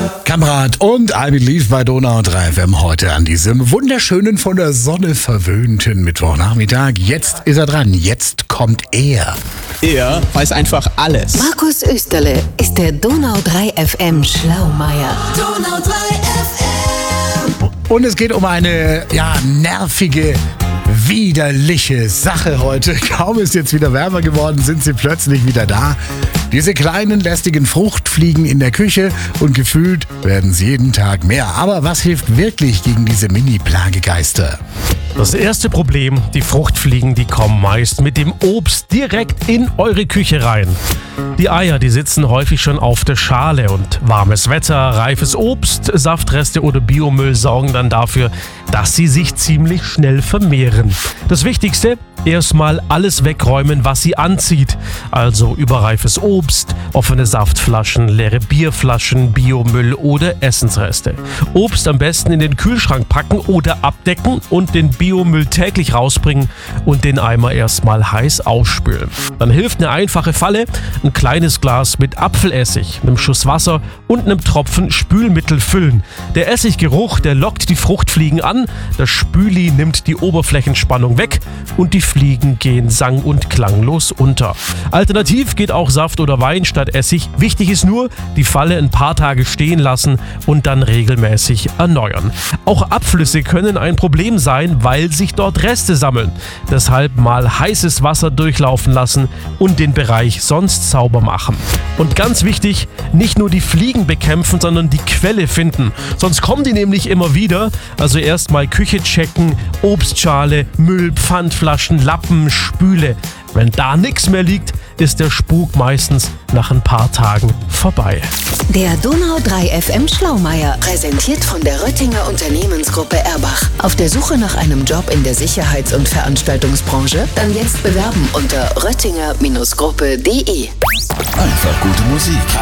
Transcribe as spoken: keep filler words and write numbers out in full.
Kamerad und I Believe bei Donau drei F M heute an diesem wunderschönen, von der Sonne verwöhnten Mittwochnachmittag. Jetzt ist er dran, jetzt kommt er. Er weiß einfach alles. Markus Österle ist der Donau drei F M Schlaumeier. Donau drei F M. Und es geht um eine, ja, nervige, widerliche Sache heute. Kaum ist jetzt wieder wärmer geworden, sind sie plötzlich wieder da. Diese kleinen, lästigen Fruchtfliegen in der Küche und gefühlt werden sie jeden Tag mehr. Aber was hilft wirklich gegen diese Mini-Plagegeister? Das erste Problem, die Fruchtfliegen, die kommen meist mit dem Obst direkt in eure Küche rein. Die Eier, die sitzen häufig schon auf der Schale und warmes Wetter, reifes Obst, Saftreste oder Biomüll sorgen dann dafür, dass sie sich ziemlich schnell vermehren. Das Wichtigste, erstmal alles wegräumen, was sie anzieht. Also überreifes Obst, offene Saftflaschen, leere Bierflaschen, Biomüll oder Essensreste. Obst am besten in den Kühlschrank packen oder abdecken und den Biomüll täglich rausbringen und den Eimer erstmal heiß ausspülen. Dann hilft eine einfache Falle, ein kleines Glas mit Apfelessig, einem Schuss Wasser und einem Tropfen Spülmittel füllen. Der Essiggeruch, der lockt die Fruchtfliegen an, das Spüli nimmt die Oberflächenspannung weg und die Fliegen gehen sang- und klanglos unter. Alternativ geht auch Saft oder Wein statt Essig. Wichtig ist nur, die Falle ein paar Tage stehen lassen und dann regelmäßig erneuern. Auch Abflüsse können ein Problem sein, weil sich dort Reste sammeln. Deshalb mal heißes Wasser durchlaufen lassen und den Bereich sonst sauber machen. Und ganz wichtig, nicht nur die Fliegen bekämpfen, sondern die Quelle finden. Sonst kommen die nämlich immer wieder. Also erstmal Küche checken, Obstschale, Müll, Pfandflaschen, Lappen, Spüle. Wenn da nichts mehr liegt, ist der Spuk meistens nach ein paar Tagen vorbei. Der Donau drei F M Schlaumeier, präsentiert von der Röttinger Unternehmensgruppe Erbach. Auf der Suche nach einem Job in der Sicherheits- und Veranstaltungsbranche? Dann jetzt bewerben unter röttinger Gruppe punkt de. Einfach gute Musik.